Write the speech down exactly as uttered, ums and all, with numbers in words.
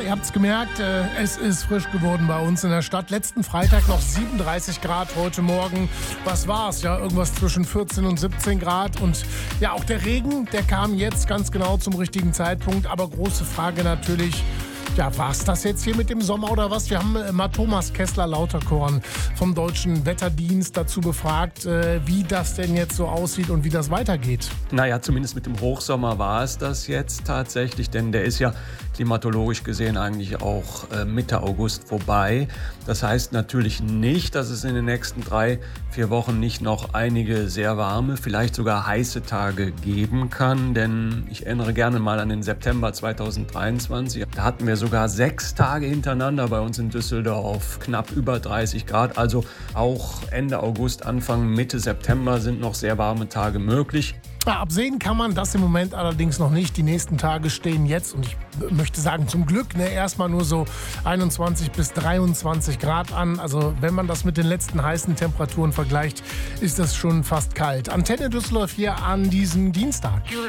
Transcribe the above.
ihr habt es gemerkt, äh, es ist frisch geworden bei uns in der Stadt. Letzten Freitag noch siebenunddreißig Grad, heute Morgen, was war's? Ja, irgendwas zwischen vierzehn und siebzehn Grad. Und ja, auch der Regen, der kam jetzt ganz genau zum richtigen Zeitpunkt. Aber große Frage natürlich, ja, war's das jetzt hier mit dem Sommer oder was? Wir haben äh, mal Thomas Kessler-Lauterkorn vom Deutschen Wetterdienst dazu befragt, äh, wie das denn jetzt so aussieht und wie das weitergeht. Naja, zumindest mit dem Hochsommer war es das jetzt tatsächlich, denn der ist ja klimatologisch gesehen eigentlich auch äh, Mitte August vorbei. Das heißt natürlich nicht, dass es in den nächsten drei, vier Wochen nicht noch einige sehr warme, vielleicht sogar heiße Tage geben kann, denn ich erinnere gerne mal an den September zweitausenddreiundzwanzig. Da hatten wir sogar sechs Tage hintereinander bei uns in Düsseldorf knapp über dreißig Grad. Also auch Ende August, Anfang, Mitte September sind noch sehr warme Tage möglich. Ja, absehen kann man das im Moment allerdings noch nicht. Die nächsten Tage stehen jetzt, und ich möchte sagen zum Glück, ne, erstmal nur so einundzwanzig bis dreiundzwanzig Grad an. Also wenn man das mit den letzten heißen Temperaturen vergleicht, ist das schon fast kalt. Antenne Düsseldorf hier an diesem Dienstag.